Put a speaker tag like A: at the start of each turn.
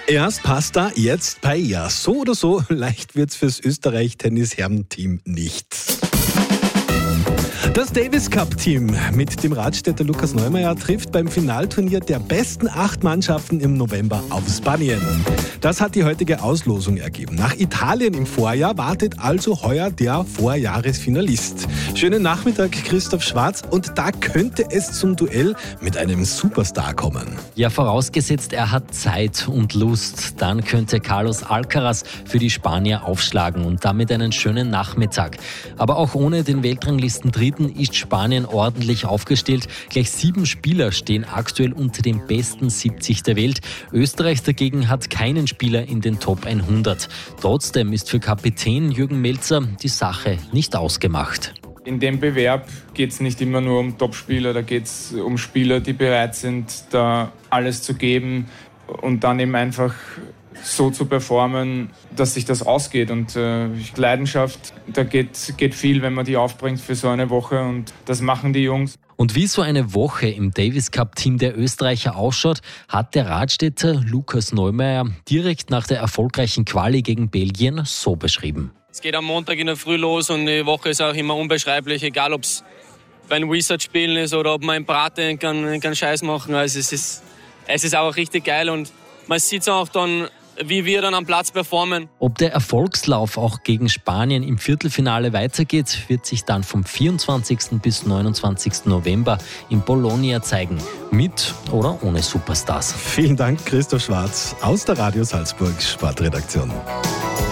A: Erst Pasta, jetzt Paella. So oder so, leicht wird's fürs Österreich-Tennis-Herren-Team nicht. Das Davis Cup-Team mit dem Radstädter Lukas Neumeier trifft beim Finalturnier der besten 8 Mannschaften im November auf Spanien. Das hat die heutige Auslosung ergeben. Nach Italien im Vorjahr wartet also heuer der Vorjahresfinalist. Schönen Nachmittag, Christoph Schwarz. Und da könnte es zum Duell mit einem Superstar kommen.
B: Ja, vorausgesetzt, er hat Zeit und Lust. Dann könnte Carlos Alcaraz für die Spanier aufschlagen und damit einen schönen Nachmittag. Aber auch ohne den Weltranglisten-Dritten ist Spanien ordentlich aufgestellt. Gleich 7 Spieler stehen aktuell unter den besten 70 der Welt. Österreich dagegen hat keinen Spieler in den Top 100. Trotzdem ist für Kapitän Jürgen Melzer die Sache nicht ausgemacht.
C: In dem Bewerb geht es nicht immer nur um Topspieler, da geht es um Spieler, die bereit sind, da alles zu geben und dann eben einfach so zu performen, dass sich das ausgeht. Und Leidenschaft, da geht viel, wenn man die aufbringt für so eine Woche, und das machen die Jungs.
B: Und wie so eine Woche im Davis Cup-Team der Österreicher ausschaut, hat der Radstädter Lukas Neumeier direkt nach der erfolgreichen Quali gegen Belgien so beschrieben.
D: Es geht am Montag in der Früh los und die Woche ist auch immer unbeschreiblich, egal ob es bei einem Wizard-Spielen ist oder ob man ein Braten kann Scheiß machen. Also es ist auch richtig geil und man sieht es auch dann, wie wir dann am Platz performen.
B: Ob der Erfolgslauf auch gegen Spanien im Viertelfinale weitergeht, wird sich dann vom 24. bis 29. November in Bologna zeigen. Mit oder ohne Superstars.
A: Vielen Dank, Christoph Schwarz aus der Radio Salzburg Sportredaktion.